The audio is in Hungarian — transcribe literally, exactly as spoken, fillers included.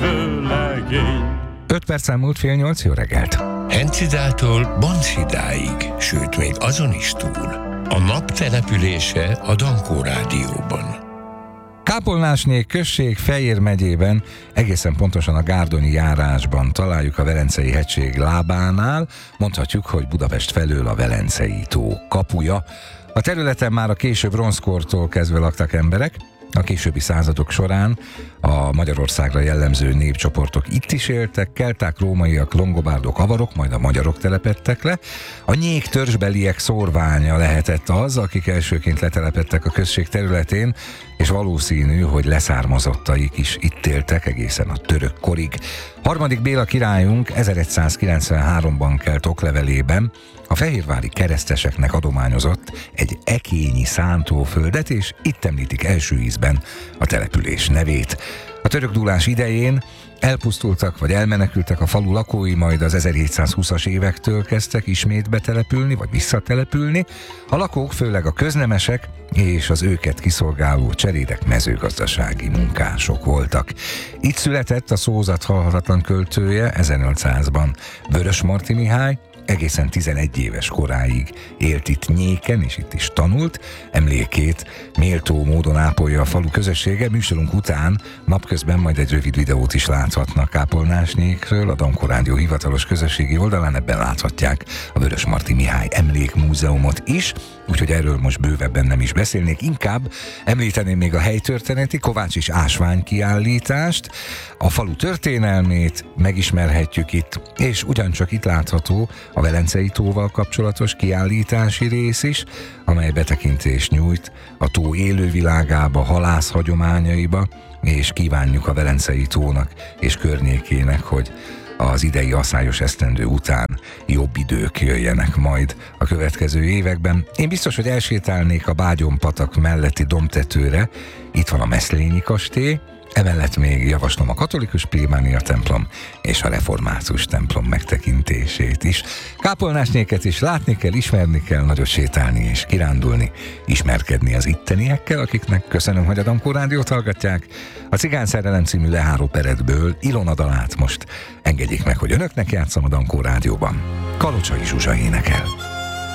vőlegény. öt perc múlt fél nyolc, jó reggelt! Hencidától Banszidáig, sőt még azon is túl. A nap települése a Dankó Rádióban. Kápolnásné község Fejér megyében, egészen pontosan a Gárdonyi járásban találjuk a Velencei hegység lábánál, mondhatjuk, hogy Budapest felől a Velencei tó kapuja. A területen már a késő bronzkortól kezdve laktak emberek, a későbbi századok során a Magyarországra jellemző népcsoportok itt is éltek, kelták, rómaiak, longobárdok, avarok, majd a magyarok telepedtek le. A nyék törzsbeliek szórványa lehetett az, akik elsőként letelepedtek a község területén, és valószínű, hogy leszármazottaik is itt éltek egészen a török korig. Harmadik Béla királyunk ezeregyszázkilencvenháromban kelt oklevelében a fehérvári kereszteseknek adományozott egy ekényi szántóföldet, és itt említik első ízben a település nevét. A török dúlás idején elpusztultak vagy elmenekültek a falu lakói, majd az ezerhétszázhúszas évektől kezdtek ismét betelepülni vagy visszatelepülni. A lakók főleg a köznemesek és az őket kiszolgáló cserédek mezőgazdasági munkások voltak. Itt született a szózat halhatatlan költője ezernyolcszázban Vörösmarty Mihály, egészen tizenegy éves koráig élt itt Nyéken, és itt is tanult. Emlékét méltó módon ápolja a falu közössége. Műsorunk után napközben majd egy rövid videót is láthatnak Kápolnásnyékről a Dankó Rádió hivatalos közösségi oldalán, ebben láthatják a Vörösmarty Mihály Emlékmúzeumot is, úgyhogy erről most bővebben nem is beszélnék, inkább említeném még a helytörténeti Kovács és ásvány kiállítást, a falu történelmét megismerhetjük itt, és ugyancsak itt látható a Velencei tóval kapcsolatos kiállítási rész is, amely betekintést nyújt a tó élővilágába, halász hagyományaiba, és kívánjuk a Velencei tónak és környékének, hogy az idei aszályos esztendő után jobb idők jöjjenek majd a következő években. Én biztos, hogy elsétálnék a Bágyonpatak melletti dombtetőre, itt van a Meszlényi kastély, emellett még javaslom a katolikus plébánia templom és a református templom megtekintését is. Kápolnásnyéket is látni kell, ismerni kell, nagyot sétálni és kirándulni, ismerkedni az itteniekkel, akiknek köszönöm, hogy a Dankó Rádiót hallgatják. A Cigány Szerelem című leháró peredből Ilona dalát most engedjék meg, hogy önöknek játsszam a Dankó Rádióban. Kalocsai Zsuzsa énekel.